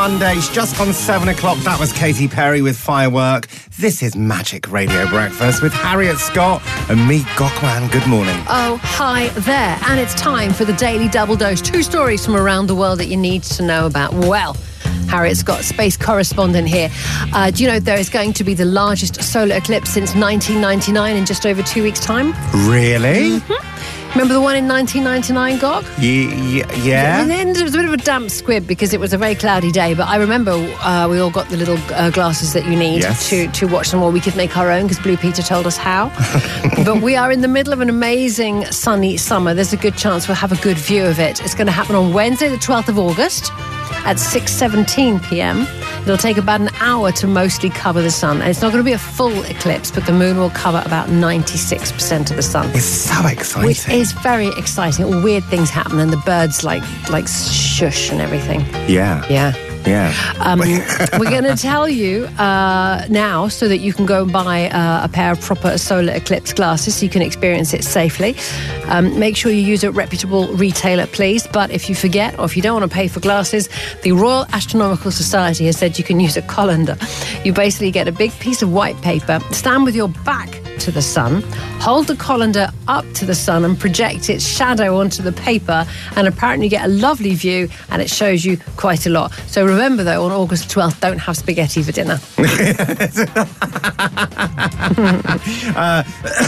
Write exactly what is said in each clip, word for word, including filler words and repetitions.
Monday. It's just gone seven o'clock. That was Katy Perry with Firework. This is Magic Radio Breakfast with Harriet Scott and me, Gokwan. Good morning. Oh, hi there. And it's time for the Daily Double Dose. Two stories from around the world that you need to know about. Well, Harriet Scott, space correspondent here. Uh, do you know there is going to be the largest solar eclipse since nineteen ninety-nine in just over two weeks' time? Really? Mm-hmm. Remember the one in nineteen ninety-nine, Gok? Yeah. yeah. And then there was a bit of a damp squib because it was a very cloudy day. But I remember uh, we all got the little uh, glasses that you need yes. to, to watch them, or we could make our own because Blue Peter told us how. But we are in the middle of an amazing sunny summer. There's a good chance we'll have a good view of it. It's going to happen on Wednesday, the twelfth of August at six seventeen p.m. It'll take about an hour to mostly cover the sun. And it's not going to be a full eclipse, but the moon will cover about ninety-six percent of the sun. It's so exciting. Which is very exciting. All weird things happen and the birds like like shush and everything. Yeah. Yeah. Yeah. Um, we're going to tell you uh, now so that you can go and buy uh, a pair of proper solar eclipse glasses so you can experience it safely. Um, make sure you use a reputable retailer, please. But if you forget or if you don't want to pay for glasses, the Royal Astronomical Society has said you can use a colander. You basically get a big piece of white paper, stand with your back to the sun, hold the colander up to the sun and project its shadow onto the paper, and apparently you get a lovely view and it shows you quite a lot. So remember though, on August twelfth, don't have spaghetti for dinner. uh,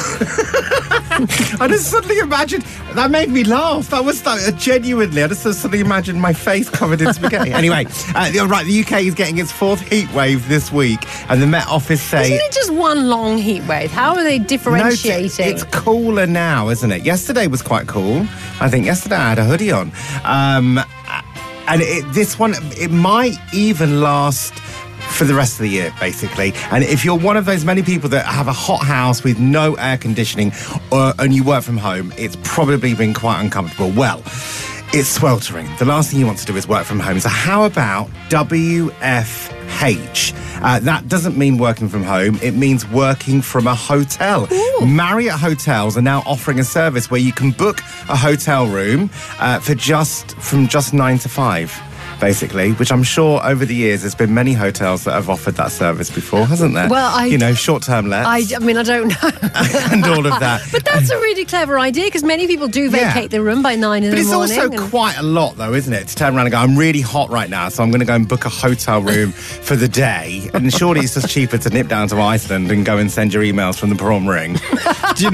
I just suddenly imagined, that made me laugh. That was like, uh, genuinely, I just suddenly imagined my face covered in spaghetti. Anyway, uh, you're right, the U K is getting its fourth heat wave this week, and the Met Office say... Isn't it just one long heat wave? How are they differentiating? No, it's cooler now, isn't it? Yesterday was quite cool. I think yesterday I had a hoodie on. Um, and it, this one, it might even last for the rest of the year, basically. And if you're one of those many people that have a hot house with no air conditioning or, and you work from home, it's probably been quite uncomfortable. Well, it's sweltering. The last thing you want to do is work from home. So how about W F H? Uh, that doesn't mean working from home. It means working from a hotel. Ooh. Marriott Hotels are now offering a service where you can book a hotel room uh, for just from just nine to five. Basically, which I'm sure over the years there's been many hotels that have offered that service before, hasn't there? Well, I... You know, short-term lets. I, I mean, I don't know. and all of that. But that's a really clever idea because many people do vacate Yeah. the room by nine in But the it's morning. also and... quite a lot, though, isn't it? To turn around and go, I'm really hot right now, so I'm going to go and book a hotel room for the day. And surely it's just cheaper to nip down to Iceland and go and send your emails from the prom ring. Do you